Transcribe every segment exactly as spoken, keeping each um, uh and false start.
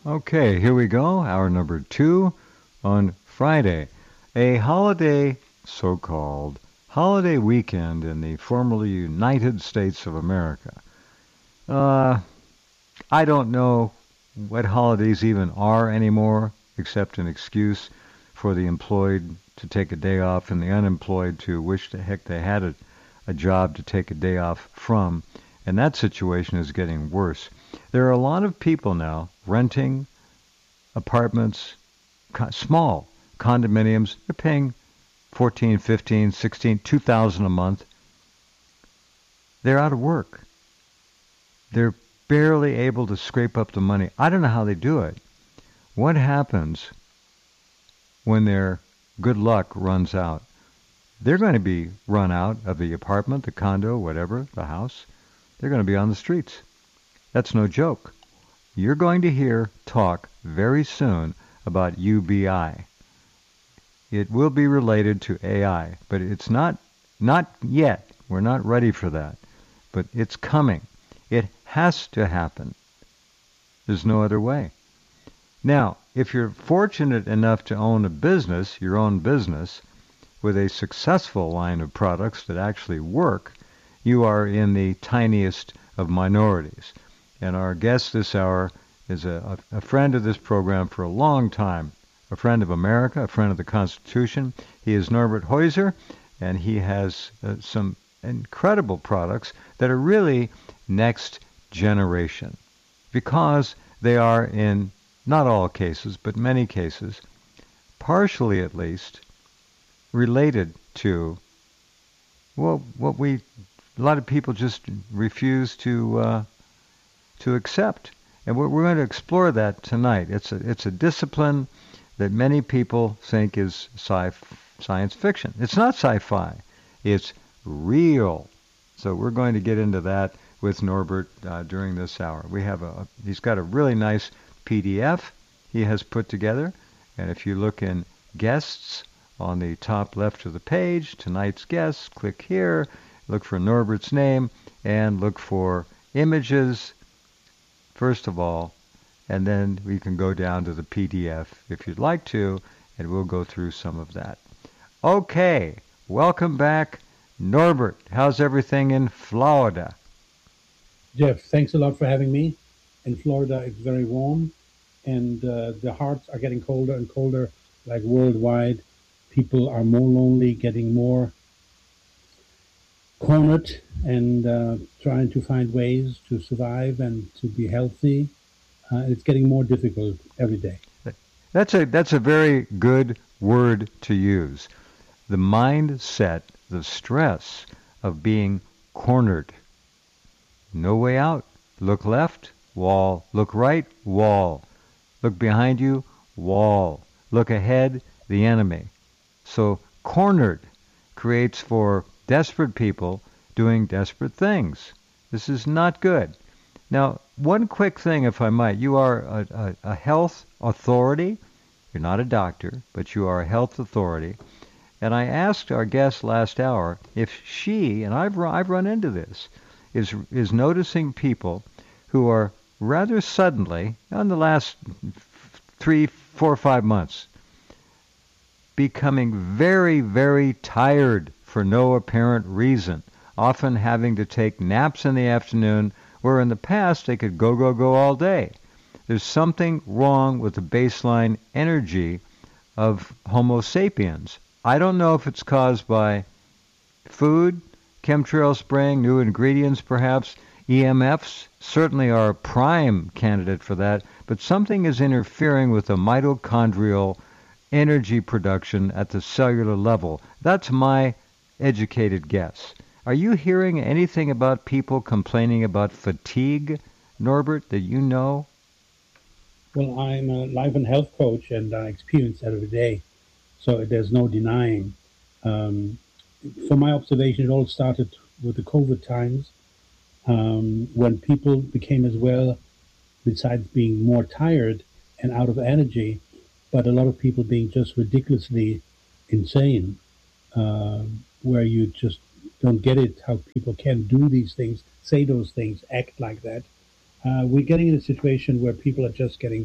Okay, here we go. Hour number two on Friday. A holiday, so called holiday weekend in the formerly United States of America. Uh, I don't know what holidays even are anymore, except an excuse for the employed to take a day off and the unemployed to wish the heck they had a, a job to take a day off from. And that situation is getting worse. There are a lot of people now renting apartments, co- small condominiums. They're paying fourteen, fifteen, sixteen, two thousand a month. They're out of work. They're barely able to scrape up the money. I don't know how they do it. What happens when their good luck runs out? They're going to be run out of the apartment, the condo, whatever, the house. They're going to be on the streets. That's no joke. You're going to hear talk very soon about U B I. It will be related to A I, but it's not not yet. We're not ready for that. But it's coming. It has to happen. There's no other way. Now, if you're fortunate enough to own a business, your own business, with a successful line of products that actually work, you are in the tiniest of minorities. And our guest this hour is a, a friend of this program for a long time, a friend of America, a friend of the Constitution. He is Norbert Heuser, and he has uh, some incredible products that are really next generation because they are, in not all cases, but many cases, partially at least, related to, well, what we, a lot of people just refuse to uh, to accept. And we're, we're going to explore that tonight. It's a, it's a discipline that many people think is sci science fiction. It's not sci-fi. It's real. So we're going to get into that with Norbert uh, during this hour. We have a, he's got a really nice P D F he has put together. And if you look in guests on the top left of the page, tonight's guests, click here, look for Norbert's name, and look for images, first of all, and then we can go down to the P D F if you'd like to, and we'll go through some of that. Okay, welcome back, Norbert. How's everything in Florida? Jeff, thanks a lot for having me. In Florida, it's very warm, and uh, the hearts are getting colder and colder, like worldwide. People are more lonely, getting more cornered, and uh, trying to find ways to survive and to be healthy. Uh, it's getting more difficult every day. That's a that's a very good word to use. The mindset, the stress of being cornered. No way out. Look left, wall. Look right, wall. Look behind you, wall. Look ahead, the enemy. So cornered creates for desperate people doing desperate things. This is not good. Now, one quick thing, if I might. You are a, a, a health authority. You're not a doctor, but you are a health authority. And I asked our guest last hour if she, and I've run, I've run into this, is is noticing people who are rather suddenly, in the last three, four, five months, becoming very, very tired for no apparent reason, often having to take naps in the afternoon, where in the past they could go, go, go all day. There's something wrong with the baseline energy of Homo sapiens. I don't know if it's caused by food, chemtrail spraying, new ingredients perhaps. E M Fs certainly are a prime candidate for that, but something is interfering with the mitochondrial energy production at the cellular level. That's my educated guess. Are you hearing anything about people complaining about fatigue, Norbert, that you know? Well, I'm a life and health coach, and I experience that every day. So there's no denying. Um, from my observation, it all started with the COVID times, um, when people became as well, besides being more tired and out of energy, but a lot of people being just ridiculously insane, uh, where you just don't get it how people can do these things, say those things, act like that. Uh, we're getting in a situation where people are just getting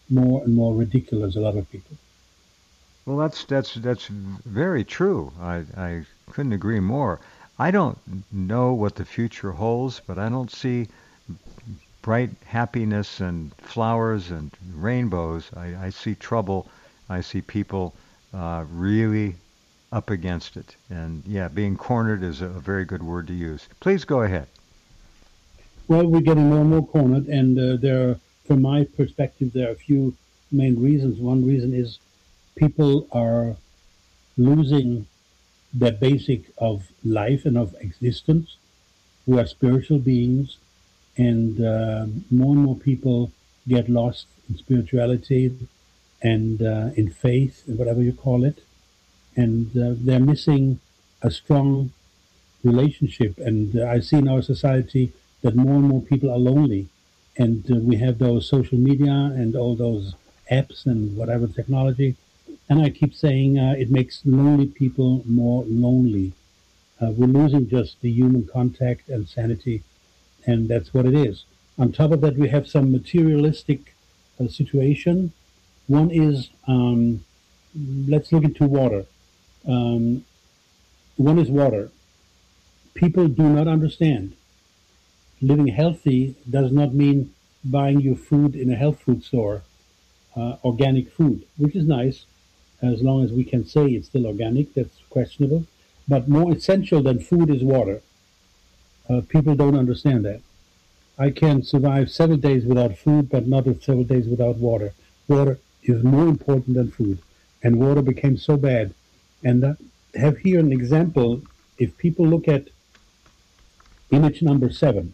more and more ridiculous, a lot of people. Well, that's that's that's very true. I I couldn't agree more. I don't know what the future holds, but I don't see bright happiness and flowers and rainbows. I, I see trouble. I see people uh, really up against it. And yeah, being cornered is a very good word to use. Please go ahead. Well, we're getting more and more cornered, and uh, there, are, from my perspective, there are a few main reasons. One reason is people are losing the basic of life and of existence. We are spiritual beings, and uh, more and more people get lost in spirituality and uh, in faith, and whatever you call it, and uh, they're missing a strong relationship. And uh, I see in our society that more and more people are lonely, and uh, we have those social media and all those apps and whatever technology. And I keep saying uh, it makes lonely people more lonely. Uh, we're losing just the human contact and sanity, and that's what it is. On top of that, we have some materialistic uh, situation. One is, um, let's look into water. Um, one is water. People do not understand. Living healthy does not mean buying your food in a health food store, uh, organic food, which is nice as long as we can say it's still organic. That's questionable. But more essential than food is water. Uh, people don't understand that. I can survive several days without food, but not several days without water. Water is more important than food, and water became so bad. And uh, have here an example. If people look at image number seven,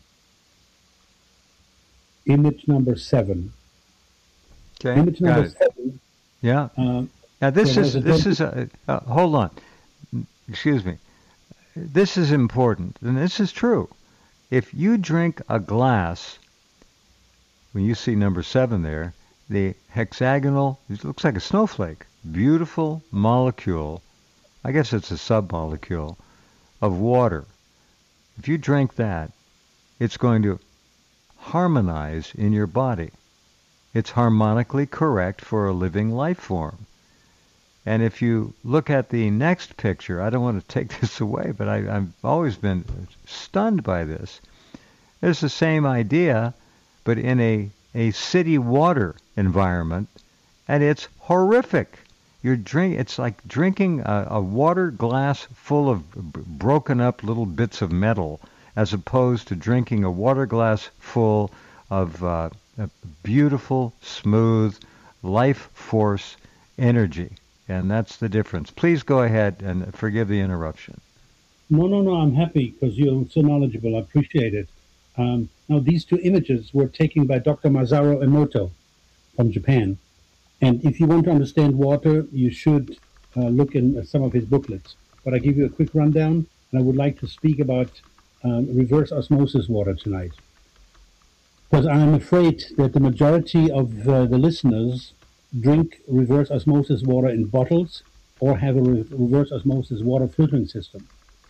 image number seven, Okay, image got number it. seven. Yeah. Uh, Now this there is was a this is gentleman. a uh, hold on. Excuse me. This is important, and this is true. If you drink a glass, when you see number seven there, the hexagonal, it looks like a snowflake, beautiful molecule. I guess it's a submolecule of water. If you drink that, it's going to harmonize in your body. It's harmonically correct for a living life form. And if you look at the next picture, I don't want to take this away, but I, I've always been stunned by this. It's the same idea, but in a, a city water environment, and it's horrific. You're drink. It's like drinking a, a water glass full of b- broken up little bits of metal, as opposed to drinking a water glass full of uh, beautiful, smooth, life force energy. And that's the difference. Please go ahead and forgive the interruption. No, no, no. I'm happy because you're so knowledgeable. I appreciate it. Um, now, these two images were taken by Doctor Masaru Emoto from Japan. And if you want to understand water, you should uh, look in uh, some of his booklets. But I give you a quick rundown, and I would like to speak about um, reverse osmosis water tonight. Because I'm afraid that the majority of uh, the listeners drink reverse osmosis water in bottles or have a re- reverse osmosis water filtering system.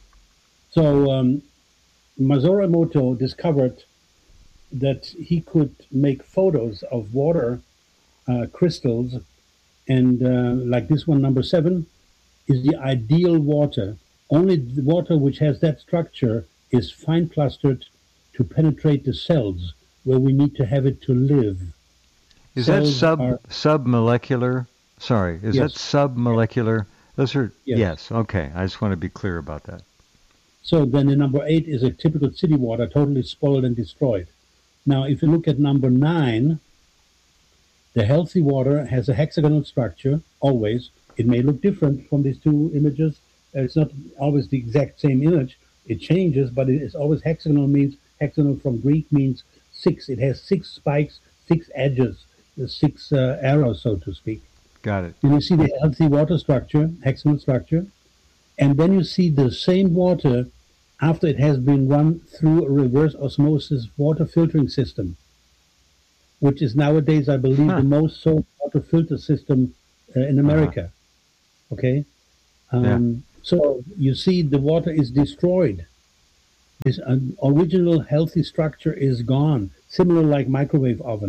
So um, Masaru Emoto discovered that he could make photos of water uh, crystals, and uh, like this one, number seven, is the ideal water. Only the water which has that structure is fine clustered to penetrate the cells where we need to have it to live. Is that Cells sub are, submolecular? Sorry, is that yes, submolecular? Those are yes. yes. Okay, I just want to be clear about that. So then the number eight is a typical city water, totally spoiled and destroyed. Now, if you look at number nine, the healthy water has a hexagonal structure, always. It may look different from these two images. Uh, It's not always the exact same image. It changes, but it is always hexagonal. Means hexagonal from Greek means six. It has six spikes, six edges, uh, six uh, arrows, so to speak. Got it. And you see the healthy water structure, hexagonal structure, and then you see the same water after it has been run through a reverse osmosis water filtering system, which is nowadays, I believe, the Huh. most sold water filter system uh, in Uh huh. America. Okay, Yeah. um, so you see the water is destroyed. This uh, original healthy structure is gone. Similar like microwave oven.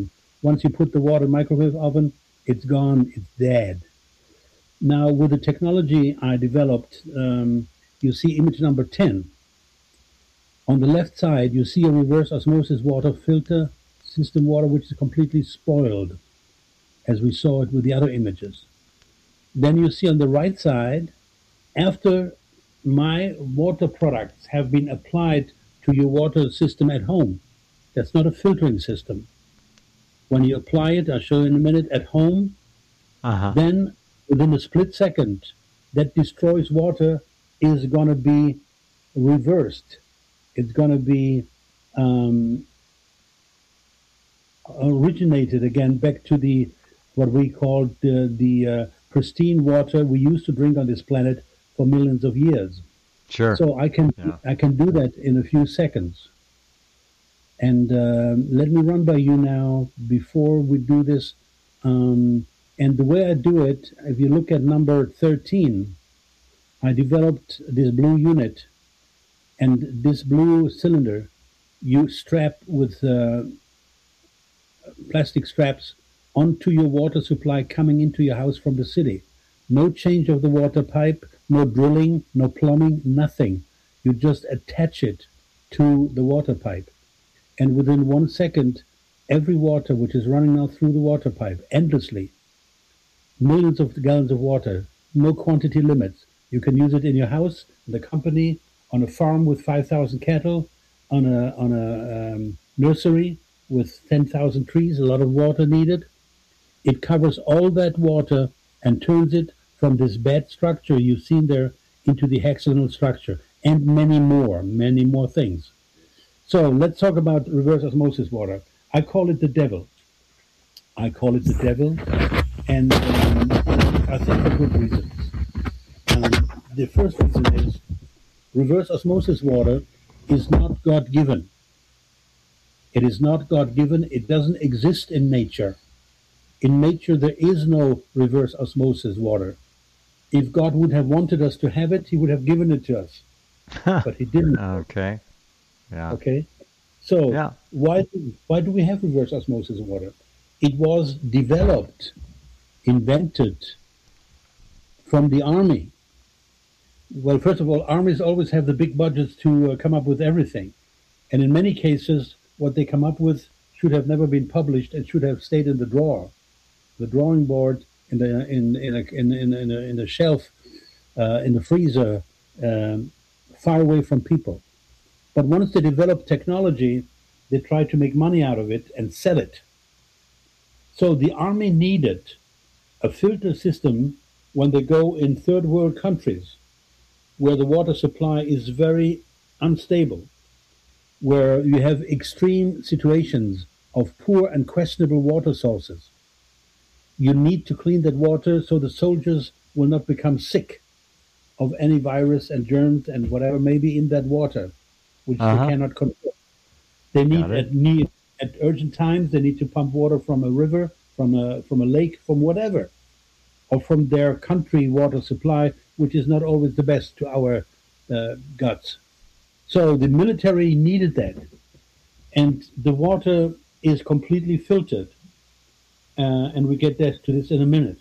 Once you put the water in the microwave oven, it's gone, it's dead. Now, with the technology I developed, um, you see image number ten. On the left side, you see a reverse osmosis water filter system water, which is completely spoiled, as we saw it with the other images. Then you see on the right side, after my water products have been applied to your water system at home, that's not a filtering system. When you apply it, I'll show you in a minute, at home, Uh-huh. then within a split second, that destroys water is going to be reversed. It's going to be um, originated again back to the what we call the, the uh, pristine water we used to drink on this planet for millions of years. Sure. So I can Yeah. I can do that in a few seconds. And um let me run by you now before we do this. Um, and the way I do it, if you look at number thirteen, I developed this blue unit, and this blue cylinder you strap with uh, plastic straps onto your water supply coming into your house from the city. No change of the water pipe, no drilling, no plumbing, nothing. You just attach it to the water pipe. And within one second, every water which is running now through the water pipe endlessly, millions of gallons of water, no quantity limits. You can use it in your house, in the company, on a farm with five thousand cattle, on a, on a um, nursery with ten thousand trees, a lot of water needed. It covers all that water and turns it from this bed structure you've seen there into the hexagonal structure, and many more, many more things. So let's talk about reverse osmosis water. I call it the devil. I call it the devil, and um, I think for good reasons. Um, the first reason is reverse osmosis water is not God-given. It is not God-given. It doesn't exist in nature. In nature, there is no reverse osmosis water. If God would have wanted us to have it, he would have given it to us, but he didn't. Okay. Yeah. Okay, so Yeah. why do, why do we have reverse osmosis water? It was developed, invented from the army. Well, first of all, armies always have the big budgets to uh, come up with everything, and in many cases, what they come up with should have never been published and should have stayed in the drawer, the drawing board, in the in in a, in in, in, a, in the shelf, uh, in the freezer, um, far away from people. But once they develop technology, they try to make money out of it and sell it. So the army needed a filter system when they go in third world countries where the water supply is very unstable, where you have extreme situations of poor and questionable water sources. You need to clean that water so the soldiers will not become sick of any virus and germs and whatever may be in that water, which Uh-huh. they cannot control. They need Got it. at need at urgent times. They need to pump water from a river, from a from a lake, from whatever, or from their country water supply, which is not always the best to our uh, guts. So the military needed that, and the water is completely filtered, uh, and we get that to this in a minute.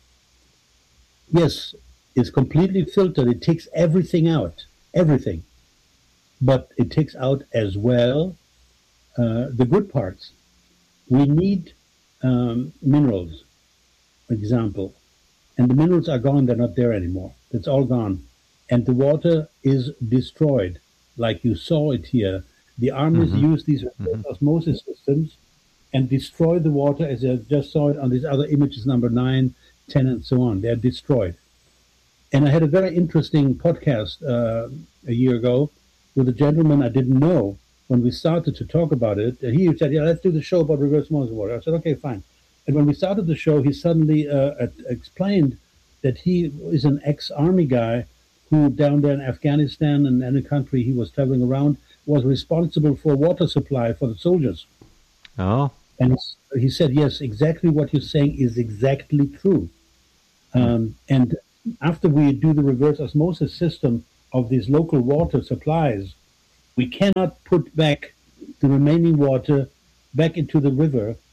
Yes, it's completely filtered. It takes everything out, everything, but it takes out as well uh, the good parts. We need um, minerals, for example, and the minerals are gone. They're not there anymore. It's all gone, and the water is destroyed, like you saw it here. The armies Mm-hmm. use these Mm-hmm. osmosis systems and destroy the water, as I just saw it on these other images, number nine, ten, and so on. They're destroyed. And I had a very interesting podcast uh, a year ago with a gentleman I didn't know. When we started to talk about it, he said, "Yeah, let's do the show about reverse osmosis water." I said, "Okay, fine." And when we started the show, he suddenly uh, explained that he is an ex-army guy who, down there in Afghanistan and any country he was traveling around, was responsible for water supply for the soldiers. Oh. And he said, "Yes, exactly what you're saying is exactly true." Um, and after we do the reverse osmosis system of these local water supplies, we cannot put back the remaining water back into the river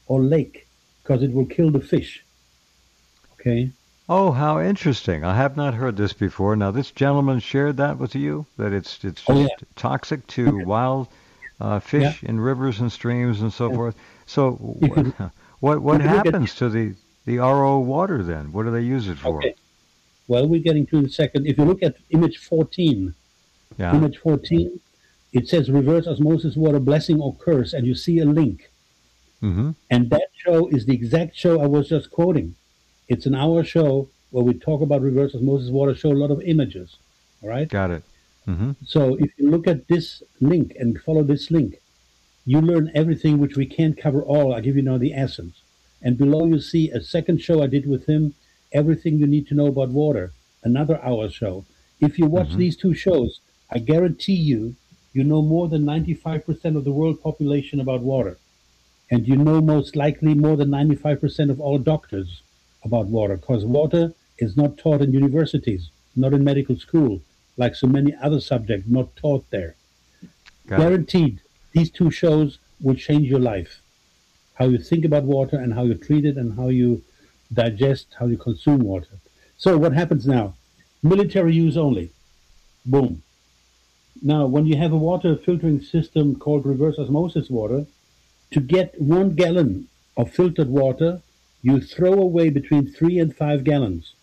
or lake because it will kill the fish. Okay. Oh, how interesting. I have not heard this before. Now, this gentleman shared that with you, that it's it's Oh just yeah. toxic to wild uh, Yeah. fish in rivers and streams and so Yeah. forth. So, If you what what if you look at happens to the the R O water then? What do they use it for? okay, well, we're getting to the second. If you look at image fourteen, Yeah. image fourteen, it says reverse osmosis water blessing or curse, and you see a link. Mm-hmm. And that show is the exact show I was just quoting. It's an hour show where we talk about reverse osmosis water, show a lot of images. All right. Got it. Mm-hmm. So if you look at this link and follow this link, you learn everything which we can't cover all. I'll give you now the essence. And below you see a second show I did with him, everything you need to know about water, another hour show. If you watch Mm-hmm. these two shows, I guarantee you, you know more than ninety-five percent of the world population about water. And you know most likely more than ninety-five percent of all doctors about water, because water is not taught in universities, not in medical school, like so many other subjects, not taught there. Got it. Guaranteed, these two shows will change your life. How you think about water and how you treat it and how you digest, how you consume water. So what happens now? Military use only. Boom. Now, when you have a water filtering system called reverse osmosis water, to get one gallon of filtered water, you throw away between three and five gallons.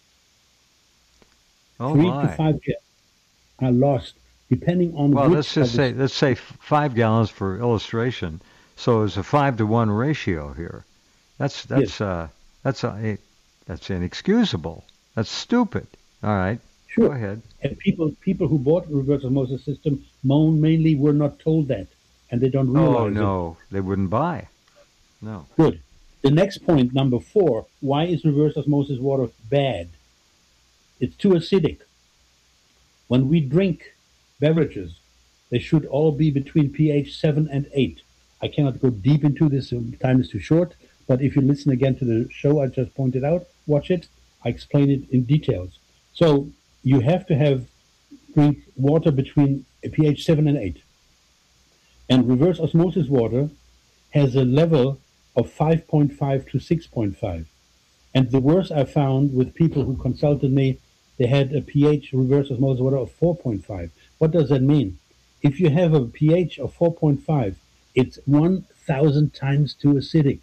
Oh Three to my. five gallons are lost, depending on Well, let's which just of the say let's say f- five gallons for illustration. So it's a five to one ratio here. That's yes, that's uh that's a, that's inexcusable. That's stupid. All right, go sure. ahead. And people people who bought reverse osmosis system moan mainly were not told that, and they don't Oh realize it. no, they wouldn't buy. No. Good. The next point, number four, why is reverse osmosis water bad? It's too acidic. When we drink beverages, they should all be between pH seven and eight. I cannot go deep into this, um, time is too short, but if you listen again to the show I just pointed out, watch it, I explain it in details. So you have to have drink water between pH seven and eight. And reverse osmosis water has a level of five point five to six point five. And the worst I found with people who consulted me, they had a pH reverse osmosis water of four point five. What does that mean? If you have a pH of four point five, it's one thousand times too acidic.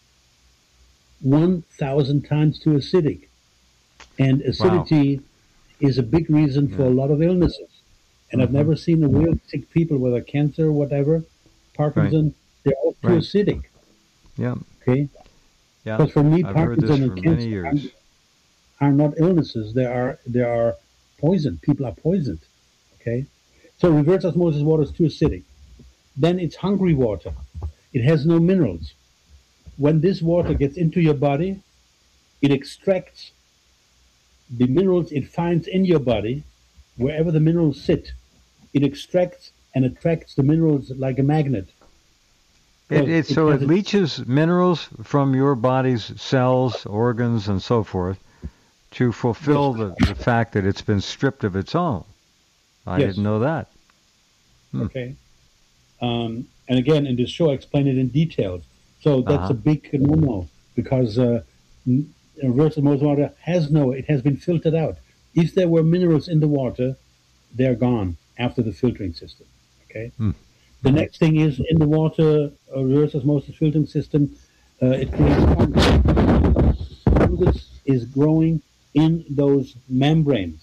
one thousand times too acidic. And Wow. acidity is a big reason for Yeah. a lot of illnesses. And I've Mm-hmm. never seen a real sick people, whether cancer or whatever, Right. Parkinson, they're all too Right. acidic. Yeah. Okay? Yeah. Because for me, I've heard this Parkinson for and many cancer are, years. are not illnesses. They are they are poison. People are poisoned. Okay? So reverse osmosis water is too acidic. Then it's hungry water. It has no minerals. When this water gets into your body, it extracts the minerals it finds in your body, wherever the minerals sit. It extracts and attracts the minerals like a magnet It, because it it so it has a leaches minerals from your body's cells, organs, and so forth to yes, fulfill the, the fact that it's been stripped of its own. I yes, didn't know that. Hmm. okay. Um, and again, in this show, I explain it in details. So that's Uh-huh. a big no-no because uh, n- reverse osmosis water has no. It has been filtered out. If there were minerals in the water, they're gone after the filtering system. Okay. Hmm. The Mm-hmm. next thing is in the water uh, reverse osmosis filtering system, uh, it creates fungus. Fungus is growing in those membranes.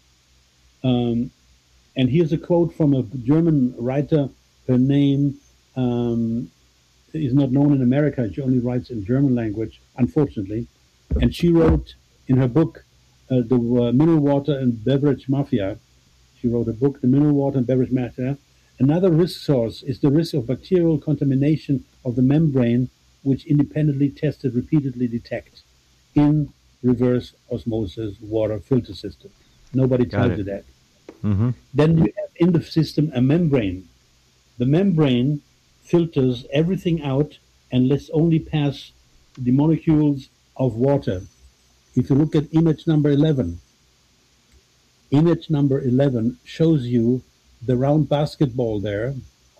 Um, and here's a quote from a German writer. Her name um, is not known in America. She only writes in German language, unfortunately. And she wrote in her book, uh, The uh, Mineral Water and Beverage Mafia. She wrote a book, The Mineral Water and Beverage Mafia. Another risk source is the risk of bacterial contamination of the membrane, which independently tested repeatedly detect in reverse osmosis water filter system. Nobody Got tells it. you that. Mm-hmm. Then you have in the system a membrane. The membrane filters everything out and lets only pass the molecules of water. If you look at image number eleven, image number eleven shows you the round basketball there.